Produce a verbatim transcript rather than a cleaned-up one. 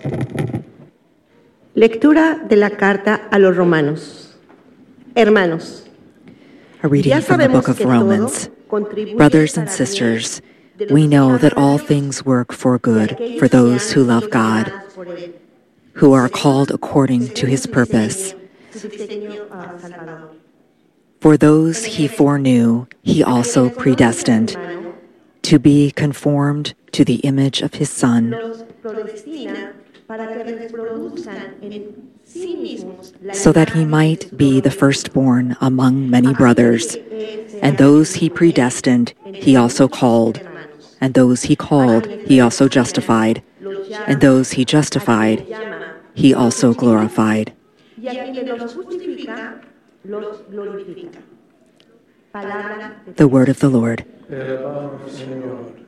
Lectura de la carta a los Romanos. Hermanos, A reading from the book of Romans. Brothers and sisters, we know that all things work for good for those who love God, who are called according to his purpose. For those he foreknew, he also predestined to be conformed to the image of his Son, so that he might be the firstborn among many brothers. And those he predestined, he also called. And those he called, he also justified. And those he justified, he also glorified. The word of the Lord.